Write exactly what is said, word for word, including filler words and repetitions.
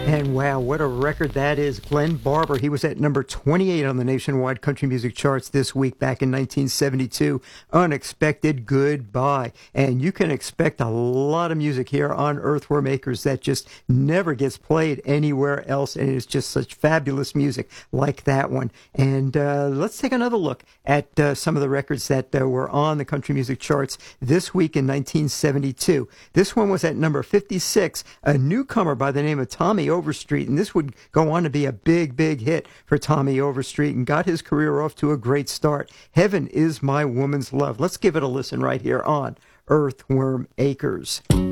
And wow, what a record that is. Glenn Barber, he was at number twenty-eight on the nationwide country music charts this week back in nineteen seventy-two. Unexpected Goodbye. And you can expect a lot of music here on Earthworm Acres that just never gets played anywhere else. And it's just such fabulous music like that one. And uh, let's take another look at uh, some of the records that uh, were on the country music charts this week in nineteen seventy-two. This one was at number fifty-six, a newcomer by the name of Tommy Overstreet, and this would go on to be a big, big hit for Tommy Overstreet and got his career off to a great start. Heaven Is My Woman's Love. Let's give it a listen right here on Earthworm Acres.